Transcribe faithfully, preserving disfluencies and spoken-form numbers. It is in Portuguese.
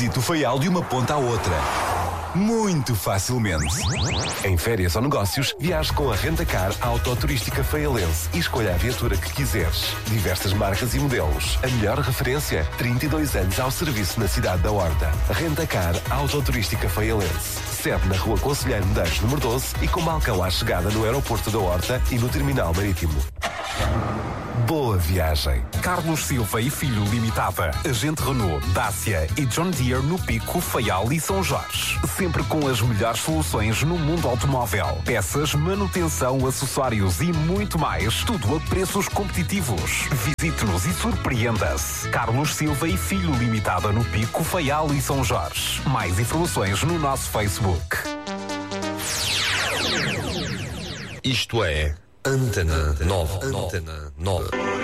visite o Faial de uma ponta à outra. Muito facilmente. Em férias ou negócios, viaje com a Rentacar Autoturística Faialense e escolha a viatura que quiseres. Diversas marcas e modelos. A melhor referência, trinta e dois anos ao serviço na cidade da Horta. Rentacar Autoturística Faialense. Sede na Rua Conselheiro Medeiros, número doze e com balcão à chegada no aeroporto da Horta e no terminal marítimo. Boa viagem. Carlos Silva e Filho Limitada. Agente Renault, Dacia e John Deere no Pico, Faial e São Jorge. Sempre com as melhores soluções no mundo automóvel. Peças, manutenção, acessórios e muito mais. Tudo a preços competitivos. Visite-nos e surpreenda-se. Carlos Silva e Filho Limitada no Pico, Faial e São Jorge. Mais informações no nosso Facebook. Isto é Antena nove. Antena nove.